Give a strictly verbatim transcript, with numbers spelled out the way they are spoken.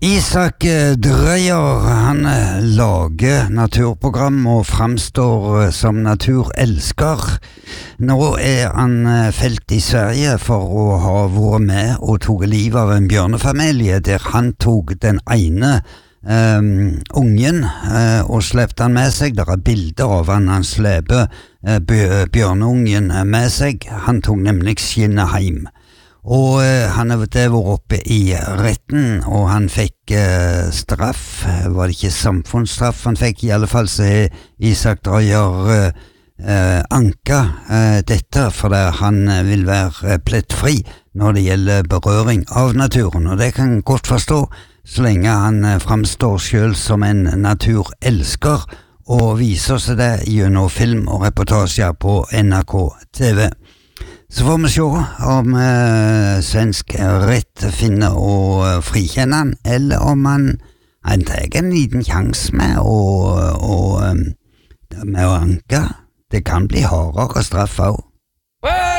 Isak Dreyer, han lager naturprogram og framstår som naturelsker. Nå er han felt i Sverige for å ha vært med og tog livet av en bjørnefamilie, der han tog den ene um, ungen uh, og slepte han med seg. Der er bilder av han, han sleper uh, bjørneungen med seg. Han tog nemlig skinnet hjem. Og uh, han har vært oppe i retten, og han fikk uh, straff. Var det ikke samfunnsstraff han fikk? I alle fall så er Isak Dreyer uh, uh, anka uh, dette, fordi han uh, vil være uh, plettfri når det gjelder berøring av naturen. Og det kan han godt forstå, så lenge han uh, framstår selv som en naturelsker, og viser seg det gjennom film og reportasjer på N R K T V. Så får vi se om uh, svensk rett finner å uh, frikjenne han, eller om han, han tar en liten sjans med å, å, um, med å anke. Det kan bli hardere straff også.